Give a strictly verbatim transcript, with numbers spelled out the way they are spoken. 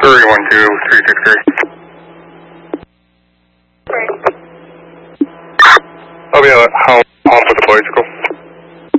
three one two three six three. I'll be out home, home with the bicycle.